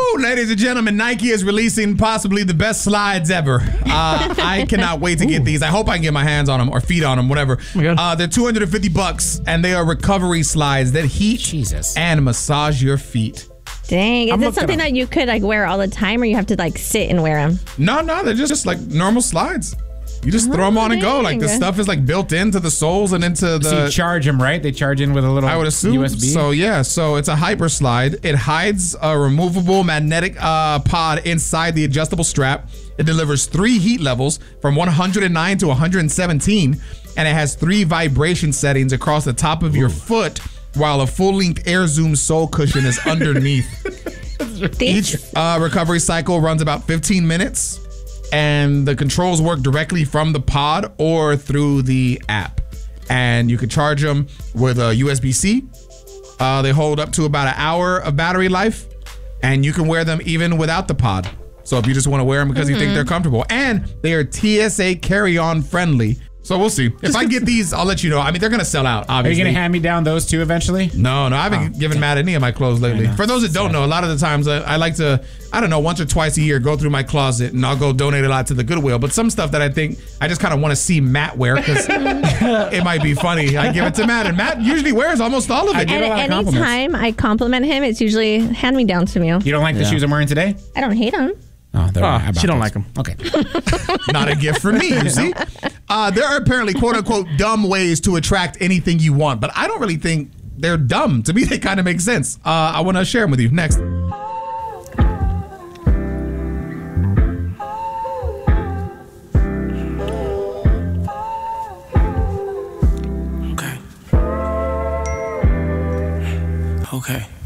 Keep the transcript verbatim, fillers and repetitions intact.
Woo, ladies and gentlemen, Nike is releasing possibly the best slides ever. Uh, I cannot wait to get these. I hope I can get my hands on them or feet on them, whatever. Oh uh, they're two hundred fifty bucks, and they are recovery slides that heat Jesus. and massage your feet. Dang, is I'm it looking something up. that you could like wear all the time, or you have to like sit and wear them? No, no, they're just, just like normal slides. You just throw them on and go. Like the dang. stuff is like built into the soles and into So you the. charge them, right? They charge in with a little I would assume U S B. so. Yeah, so it's a hyper slide. It hides a removable magnetic uh, pod inside the adjustable strap. It delivers three heat levels from one hundred nine to one hundred seventeen, and it has three vibration settings across the top of your foot, while a full-length Air Zoom sole cushion is underneath. Each uh, recovery cycle runs about fifteen minutes, and the controls work directly from the pod or through the app. And you can charge them with a U S B C. Uh, they hold up to about an hour of battery life, and you can wear them even without the pod. So if you just want to wear them because Mm-hmm. you think they're comfortable, and they are T S A carry-on friendly. So we'll see. If I get these, I'll let you know. I mean, they're going to sell out, Are you obviously. going to hand me down those two eventually? No, no, I haven't Oh, given Matt any of my clothes lately. For those that don't know, a lot of the times I, I like to, I don't know, once or twice a year, go through my closet and I'll go donate a lot to the Goodwill. But some stuff that I think I just kind of want to see Matt wear because it might be funny. I give it to Matt, and Matt usually wears almost all of it. I give a lot of And compliments. anytime I compliment him, it's usually hand me down to me. You don't like the shoes I'm wearing today? I don't hate him. Oh, they're Oh, I bought she don't those. like 'em. Okay. Not a gift for me, you see. Uh, there are apparently quote unquote dumb ways to attract anything you want, but I don't really think they're dumb. To me, they kind of make sense. Uh, I want to share them with you next. Okay. Okay.